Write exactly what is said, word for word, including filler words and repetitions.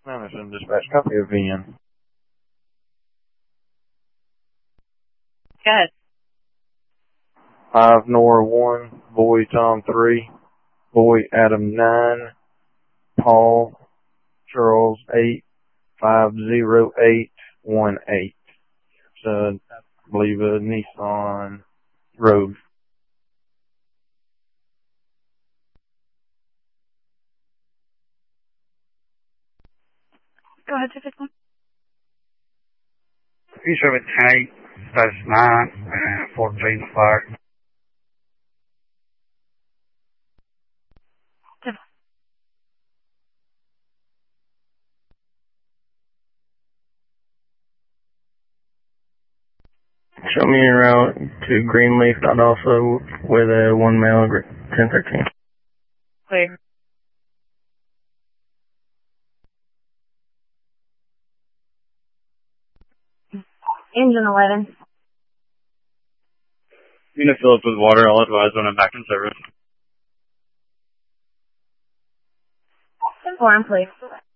Madison Dispatch, copy of V N. Good. five Nora one, Boy Tom three, Boy Adam nine, Paul Charles eight, five zero eight one eight. It's, uh, I believe a Nissan Rogue. Go ahead, Tiffany. You show it ten eight, that's nine, and fourteen fire. Show me en route to Greenleaf, not also with a one male ten thirteen. Clear. Engine eleven. Unit fill up with water, I'll advise when I'm back in service. ten four, I'm please.